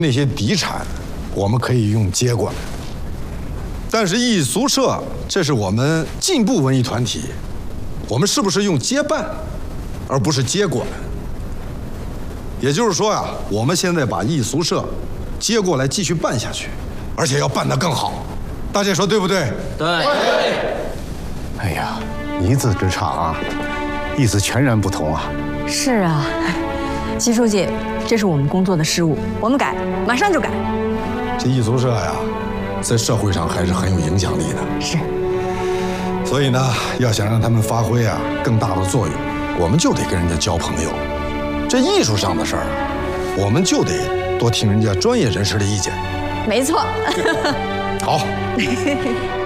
那些嫡产，我们可以用接过来。但是艺俗社，这是我们进步文艺团体，我们是不是用接办，而不是接管？也就是说啊，我们现在把艺俗社接过来继续办下去，而且要办得更好。大家说对不对？ 对。 哎呀，一字之差啊，意思全然不同啊。 是啊，习书记，这是我们工作的失误，我们改，马上就改。 这艺俗社呀，在社会上还是很有影响力的。 是。 所以呢，要想让他们发挥更大的作用，我们就得跟人家交朋友。这艺术上的事儿，我们就得多听人家专业人士的意见。 没错。 好。